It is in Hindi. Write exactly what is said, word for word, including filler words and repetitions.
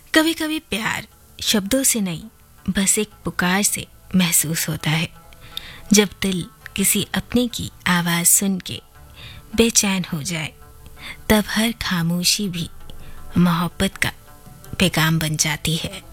कभी कभी प्यार शब्दों से नहीं, बस एक पुकार से महसूस होता है। जब दिल किसी अपने की आवाज़ सुन के बेचैन हो जाए, तब हर खामोशी भी मोहब्बत का पैगाम बन जाती है।